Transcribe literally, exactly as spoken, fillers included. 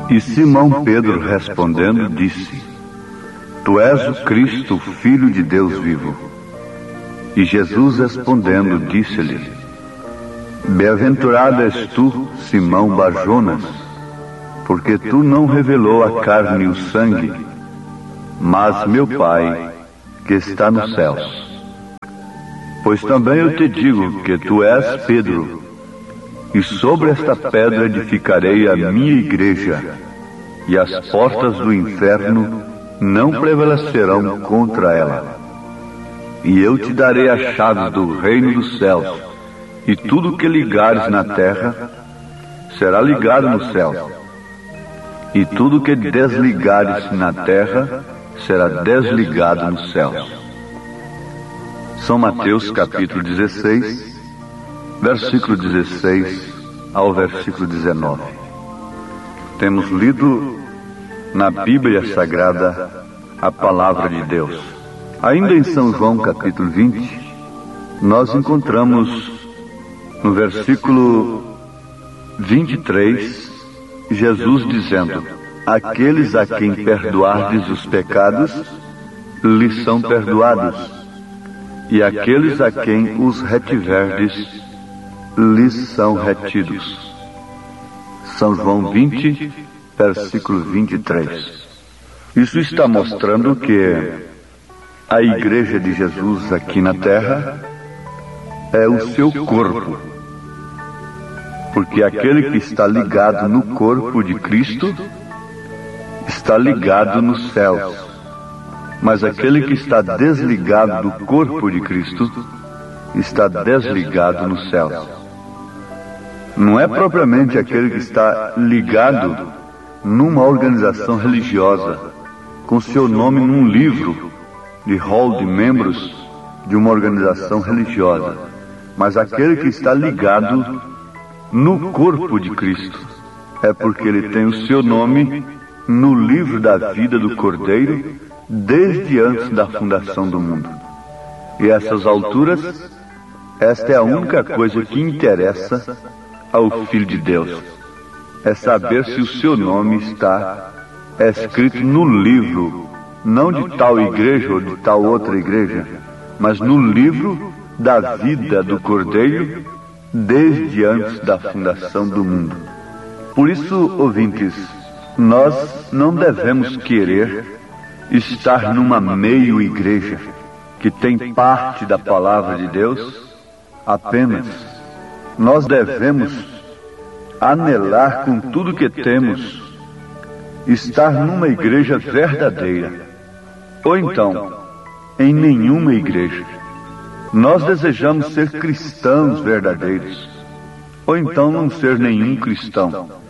E Simão Pedro respondendo disse: Tu és o Cristo, Filho de Deus vivo. E Jesus respondendo disse-lhe: Bem-aventurado és tu, Simão Bar-Jonas, porque tu não revelou a carne e o sangue, mas meu Pai que está nos céus. Pois também eu te digo que tu és Pedro, e sobre esta pedra edificarei a minha igreja, e as portas do inferno não prevalecerão contra ela. E eu te darei a chave do reino dos céus, e tudo que ligares na terra será ligado no céu, e tudo que desligares na terra será desligado nos céus. São Mateus capítulo dezesseis, versículo dezesseis ao versículo dezenove. Temos lido na Bíblia Sagrada a Palavra de Deus. Ainda em São João capítulo vinte, nós encontramos no versículo vinte e três, Jesus dizendo: Aqueles a quem perdoardes os pecados, lhes são perdoados, e aqueles a quem os retiverdes, lhes são retidos. São João vinte, versículo vinte e três. Isso está mostrando que a igreja de Jesus aqui na terra é o seu corpo, porque aquele que está ligado no corpo de Cristo está ligado nos céus, mas aquele que está desligado do corpo de Cristo está desligado nos céus. Não é propriamente aquele que está ligado numa organização religiosa, com seu nome num livro de rol de membros de uma organização religiosa, mas aquele que está ligado no corpo de Cristo, é porque ele tem o seu nome no livro da vida do Cordeiro desde antes da fundação do mundo. E a essas alturas, esta é a única coisa que interessa ao Filho de Deus, é saber se o seu nome está escrito no livro, não de tal igreja ou de tal outra igreja, mas no livro da vida do Cordeiro desde antes da fundação do mundo. Por isso, ouvintes, nós não devemos querer estar numa meio-igreja que tem parte da palavra de Deus apenas. Nós devemos anelar com tudo que temos estar numa igreja verdadeira, ou então em nenhuma igreja. Nós desejamos ser cristãos verdadeiros, ou então não ser nenhum cristão.